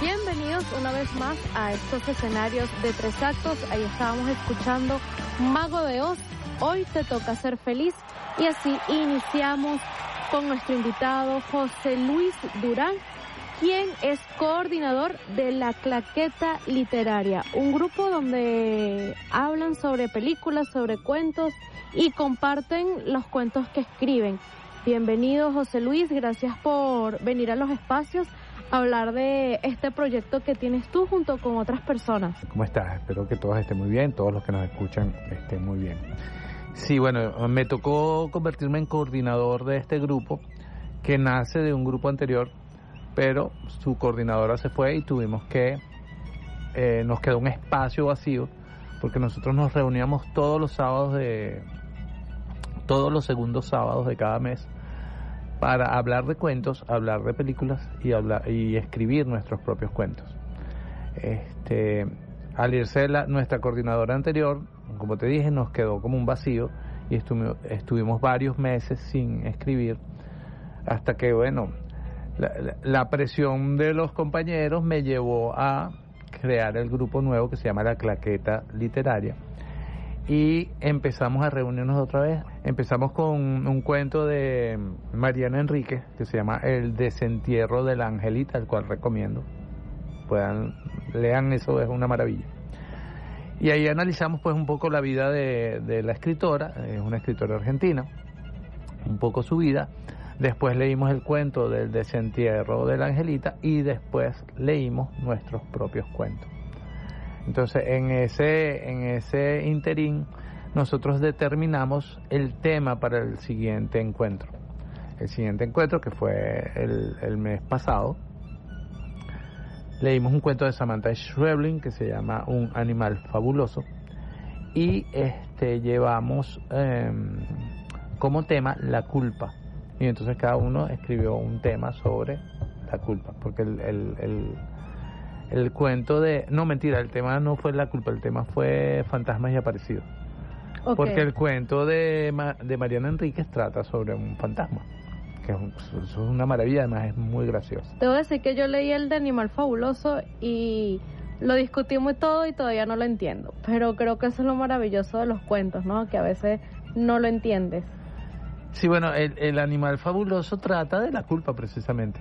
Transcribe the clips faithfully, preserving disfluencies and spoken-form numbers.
Bienvenidos una vez más a estos escenarios de tres actos. Ahí estábamos escuchando Mago de Oz, Hoy te toca ser feliz. Y así iniciamos con nuestro invitado José Luis Durán, quien es coordinador de La Claqueta Literaria, un grupo donde hablan sobre películas, sobre cuentos y comparten los cuentos que escriben. Bienvenido, José Luis, gracias por venir a los espacios a hablar de este proyecto que tienes tú junto con otras personas. ¿Cómo estás? Espero que todos estén muy bien, todos los que nos escuchan estén muy bien. Sí, bueno, me tocó convertirme en coordinador de este grupo, que nace de un grupo anterior, pero su coordinadora se fue y tuvimos que, eh, nos quedó un espacio vacío, porque nosotros nos reuníamos todos los sábados de, todos los segundos sábados de cada mes, para hablar de cuentos, hablar de películas y hablar y escribir nuestros propios cuentos. Este, al irse la, nuestra coordinadora anterior, como te dije, nos quedó como un vacío y estuvimos, estuvimos varios meses sin escribir, hasta que, bueno, la, la, la presión de los compañeros me llevó a crear el grupo nuevo que se llama La Claqueta Literaria. Y empezamos a reunirnos otra vez. Empezamos con un cuento de Mariana Enríquez que se llama El desentierro de la Angelita, el cual recomiendo. Puedan, lean eso, es una maravilla. Y ahí analizamos pues un poco la vida de, de la escritora, es una escritora argentina, un poco su vida. Después leímos el cuento del desentierro de la Angelita y después leímos nuestros propios cuentos. Entonces, en ese, en ese interín, nosotros determinamos el tema para el siguiente encuentro. El siguiente encuentro, que fue el, el mes pasado, leímos un cuento de Samantha Schweblin que se llama Un animal fabuloso, y este llevamos eh, como tema la culpa. Y entonces cada uno escribió un tema sobre la culpa, porque el... el, el El cuento de... No, mentira, el tema no fue la culpa, el tema fue fantasmas y aparecidos. Okay. Porque el cuento de, de Mariana Enríquez trata sobre un fantasma, que es, un, es una maravilla, además es muy gracioso. Debo decir que yo leí el de Animal Fabuloso y lo discutimos todo y todavía no lo entiendo. Pero creo que eso es lo maravilloso de los cuentos, ¿no? Que a veces no lo entiendes. Sí, bueno, el, el Animal Fabuloso trata de la culpa precisamente.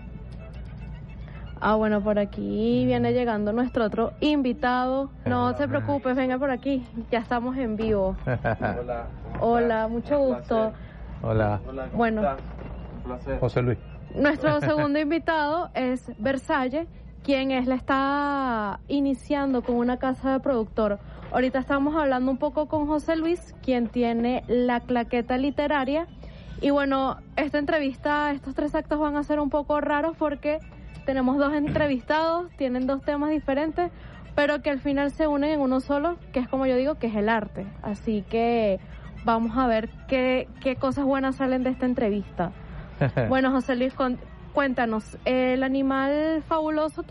Ah, bueno, por aquí viene llegando nuestro otro invitado. No se preocupe, venga por aquí. Ya estamos en vivo. Hola. Hola, mucho gusto. Hola. Hola, ¿cómo bueno, está? Un placer. José Luis. Nuestro segundo invitado es Versalle, quien es la está iniciando con una casa de productor. Ahorita estamos hablando un poco con José Luis, quien tiene La Claqueta Literaria. Y bueno, esta entrevista, estos tres actos van a ser un poco raros porque tenemos dos entrevistados, tienen dos temas diferentes, pero que al final se unen en uno solo, que es como yo digo, que es el arte. Así que vamos a ver qué, qué cosas buenas salen de esta entrevista. Bueno, José Luis, con, cuéntanos, el animal fabuloso